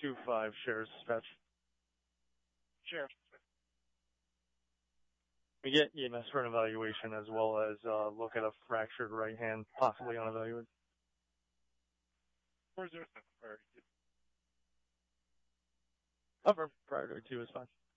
2-5 shares dispatch. Sheriff. We get EMS for an evaluation as well as look at a fractured right hand, possibly unevaluated. 407 priority 2. Upper priority 2 is fine.